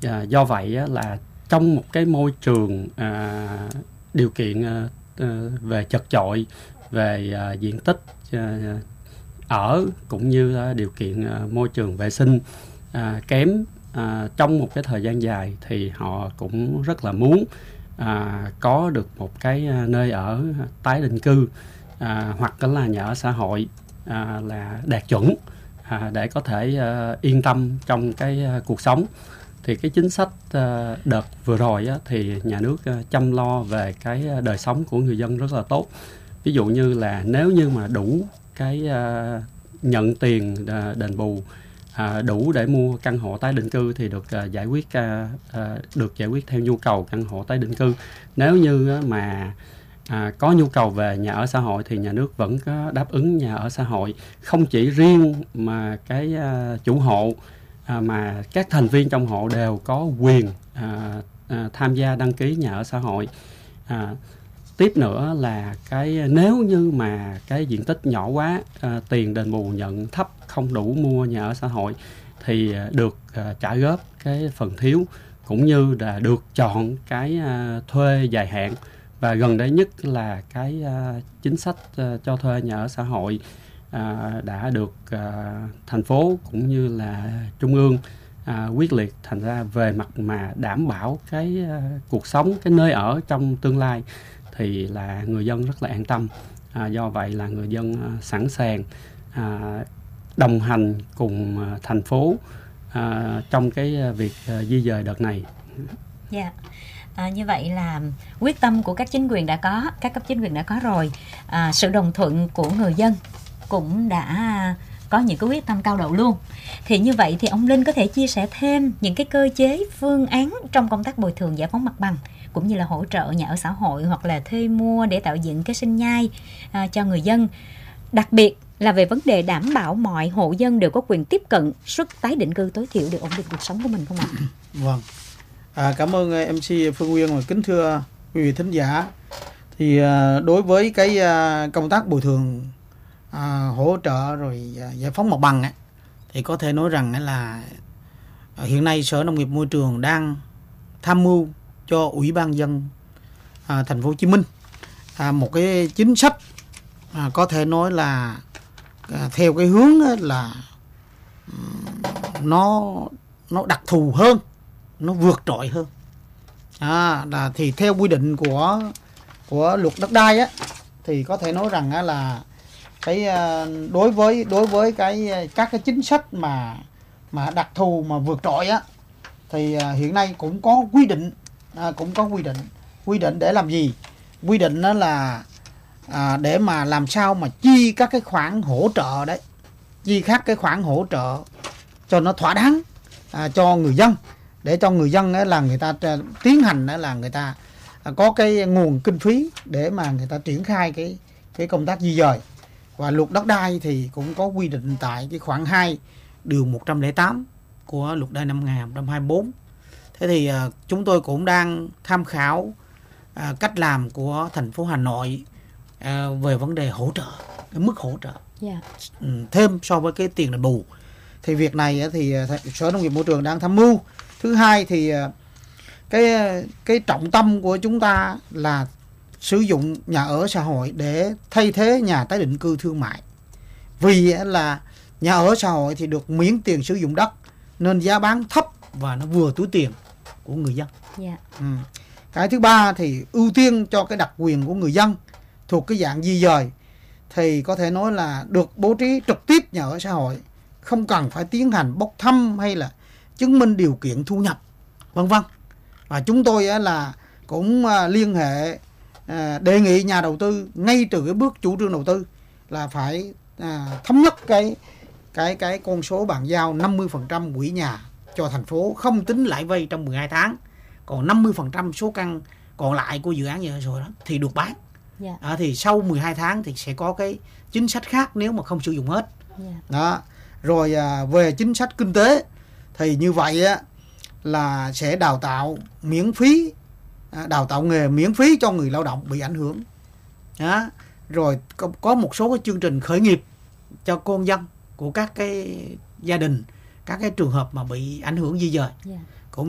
Do vậy là trong một cái môi trường điều kiện về chật chội, về diện tích ở, cũng như điều kiện môi trường vệ sinh kém trong một cái thời gian dài, thì họ cũng rất là muốn có được một cái nơi ở tái định cư hoặc là nhà ở xã hội là đạt chuẩn để có thể yên tâm trong cái cuộc sống. Thì cái chính sách đợt vừa rồi thì nhà nước chăm lo về cái đời sống của người dân rất là tốt. Ví dụ như là nếu như mà đủ cái nhận tiền đền bù đủ để mua căn hộ tái định cư thì được giải quyết theo nhu cầu căn hộ tái định cư. Nếu như mà có nhu cầu về nhà ở xã hội thì nhà nước vẫn có đáp ứng nhà ở xã hội, không chỉ riêng mà cái chủ hộ mà các thành viên trong hộ đều có quyền tham gia đăng ký nhà ở xã hội. Tiếp nữa là nếu như mà cái diện tích nhỏ quá, tiền đền bù nhận thấp, không đủ mua nhà ở xã hội thì được trả góp cái phần thiếu, cũng như là được chọn cái thuê dài hạn. Và gần đây nhất là cái chính sách cho thuê nhà ở xã hội đã được thành phố cũng như là trung ương quyết liệt. Thành ra về mặt mà đảm bảo cái cuộc sống, cái nơi ở trong tương lai thì là người dân rất là an tâm. Do vậy là người dân sẵn sàng đồng hành cùng thành phố trong cái việc di dời đợt này. Dạ. Như vậy là quyết tâm của các chính quyền đã có, các cấp chính quyền đã có rồi, sự đồng thuận của người dân cũng đã có những cái quyết tâm cao độ luôn. Thì như vậy thì ông Linh có thể chia sẻ thêm những cái cơ chế, phương án trong công tác bồi thường giải phóng mặt bằng cũng như là hỗ trợ nhà ở xã hội hoặc là thuê mua để tạo dựng cái sinh nhai cho người dân, đặc biệt là về vấn đề đảm bảo mọi hộ dân đều có quyền tiếp cận suất tái định cư tối thiểu để ổn định cuộc sống của mình không ạ? Vâng. Cảm ơn MC Phương Nguyên và kính thưa quý vị thính giả. Thì đối với cái công tác bồi thường, hỗ trợ rồi giải phóng mặt bằng ấy, thì có thể nói rằng là hiện nay Sở Nông nghiệp Môi trường đang tham mưu cho Ủy ban nhân dân thành phố Hồ Chí Minh một cái chính sách có thể nói là theo cái hướng là nó đặc thù hơn, nó vượt trội hơn. Là thì theo quy định của luật đất đai á, thì có thể nói rằng là cái đối với các cái chính sách mà đặc thù mà vượt trội á, thì hiện nay cũng có quy định để làm gì? Quy định đó là để mà làm sao mà chi các cái khoản hỗ trợ đấy, chi các cái khoản hỗ trợ cho nó thỏa đáng cho người dân, để cho người dân là người ta tiến hành là người ta có cái nguồn kinh phí để mà người ta triển khai cái công tác di dời. Và luật đất đai thì cũng có quy định tại cái khoản 2 điều 108 của luật đai năm 2024. Thế thì chúng tôi cũng đang tham khảo cách làm của thành phố Hà Nội về vấn đề hỗ trợ, cái mức hỗ trợ thêm so với cái tiền đền bù. Thì việc này thì Sở Nông nghiệp Môi trường đang tham mưu. Thứ hai thì cái trọng tâm của chúng ta là sử dụng nhà ở xã hội để thay thế nhà tái định cư thương mại. Vì là nhà ở xã hội thì được miễn tiền sử dụng đất nên giá bán thấp và nó vừa túi tiền của người dân. Cái thứ ba thì ưu tiên cho cái đặc quyền của người dân thuộc cái dạng di dời, thì có thể nói là được bố trí trực tiếp nhà ở xã hội, không cần phải tiến hành bốc thăm hay là chứng minh điều kiện thu nhập, vân vân. Và chúng tôi là cũng liên hệ đề nghị nhà đầu tư ngay từ cái bước chủ trương đầu tư là phải thống nhất cái con số bàn giao 50% quỹ nhà cho thành phố, không tính lãi vay trong 12 tháng. Còn 50% số căn còn lại của dự án nhà ở xã hội đó thì được bán. Thì sau 12 tháng thì sẽ có cái chính sách khác nếu mà không sử dụng hết. Đó. Rồi về chính sách kinh tế thì như vậy là sẽ đào tạo miễn phí, đào tạo nghề miễn phí cho người lao động bị ảnh hưởng. Đó. Rồi có một số cái chương trình khởi nghiệp cho con dân của các cái gia đình, các cái trường hợp mà bị ảnh hưởng di dời.